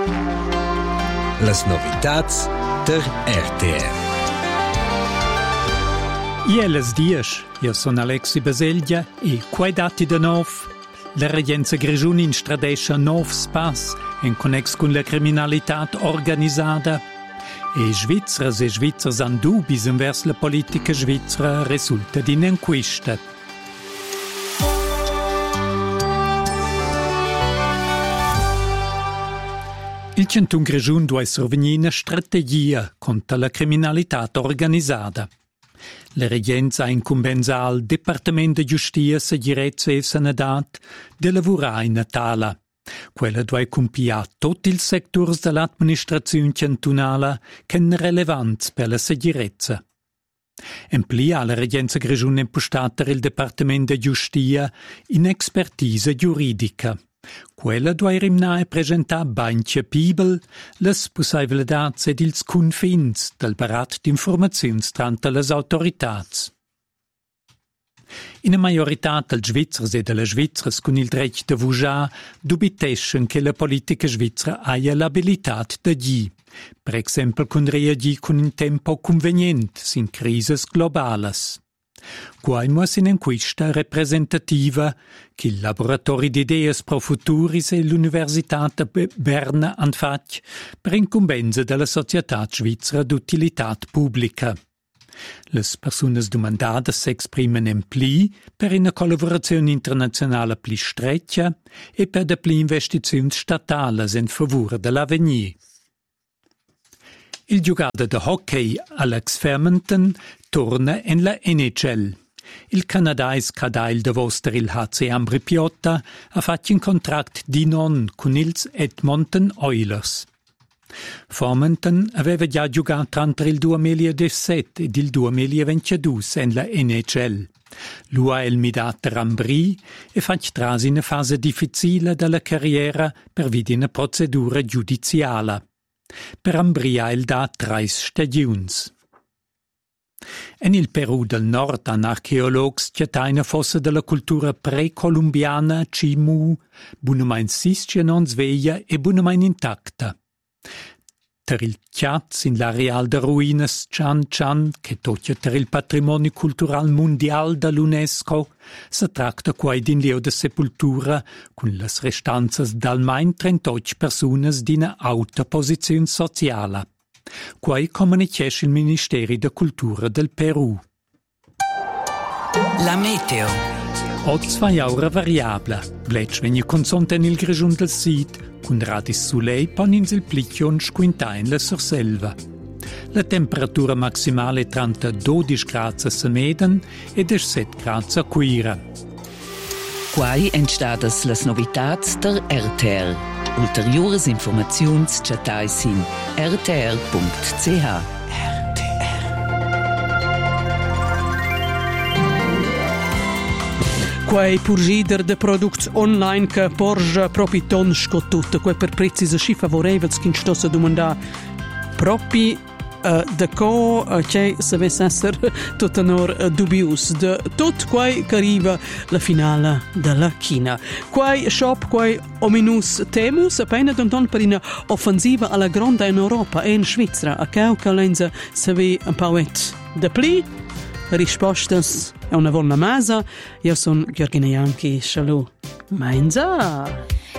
Las novitats der RTR. Ielas dies, io sono Alexi Baselgia e quai dati de nov. La regenza Grigiunin stradescia nov spas in connex con la criminalità organizzata. E Svizzers han dubis envers la politica svizzera risulta din enquista. Il Canton Grigiun deve survenire una strategia contro la criminalità organizzata. La regenza incumbenza al Dipartimento di Giustizia, Sicurezza e Sanità di lavorare in Natala. Quella deve compiere tutti i settori dell'amministrazione cantonale che hanno rilevanza per la sicurezza. Implia la regenza Grigiun impostata il Dipartimento di Giustizia in expertise giuridica. Quella deve rimnare presentare ben capibel le possibilità ed ils confins del barat d'informazioni tra le autorità. In majorità dei svizzeri e delle svizzere con il diritto di votar dubitescono che la politica svizzera abbia l'abilità di agire, per esempio con reagire con un tempo conveniente in crisi globali. Quaimus in enquista representativa che il laboratorio di idee pro futuris e l'Università di Berna han fatto per incumbenza della Società Svizzera d'Utilità Pubblica. Le persone domandate si esprimono in pli per una collaborazione internazionale più stretta e per le pli investizioni statali in favore dell'avvenire. Il giocatore di hockey Alex Fermenton torna in la NHL. Il canadese Cadail de Voster il HC Ambri Piotta ha fatto un contratto di non con ils Edmonton Oilers. Fermenton aveva già giocato tra il 2017 ed il 2022 in la NHL. Lui ha ilmidato Ambri e fa trasi in una fase difficile della carriera per via di una procedura giudiziale. Per Ambria il da 3 stagioni. In il Perù del Nord han archeologi schiattato una fossa della cultura precolombiana Chimu, buonamain siscia non sveglia e buonamain intacta. Per il Chiaz in l'areal de ruines Chan Chan, che tocca per il patrimonio culturale mondiale dell'UNESCO, si tratta quai di un leo de sepoltura con le restanze d'almeno 38 persone di una alta posizione sociale. Quai comunicesce il Ministero de Cultura del Perù. La meteo. Oggi 2 ore variabile. Blech vegna consonta in il Grigiun del Sid, con radis sulei ponins il plicchio und squinta in la Surselva. La temperatura maximale è tra 12 gradi a Meden e 17 gradi a Quira. Quai entstadas las novitats der RTR. Ulteriores informaziuns chatais in rtr.ch. Quei purgider de products online che porge propi ton scottut, quei per prezzi schi favorevels che stossa domanda propi de co che se vesse esser tot onor dubius de tot quei che arriva la finale della China. Quei shop quei ominus temus appena don per una offensiva alla grande in Europa e in Svizzera a cauca lenza se ve un pauet de pli rispostas è una buona masa. Io sono Gheorghina Ianchi. Shalom. Mainza.